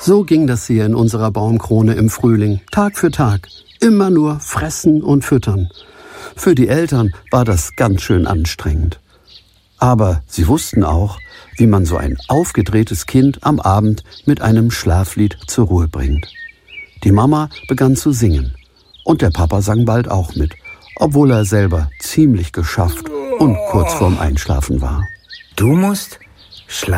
So ging das hier in unserer Baumkrone im Frühling, Tag für Tag. Immer nur fressen und füttern. Für die Eltern war das ganz schön anstrengend. Aber sie wussten auch, wie man so ein aufgedrehtes Kind am Abend mit einem Schlaflied zur Ruhe bringt. Die Mama begann zu singen und der Papa sang bald auch mit, obwohl er selber ziemlich geschafft und kurz vorm Einschlafen war. Du musst schlafen.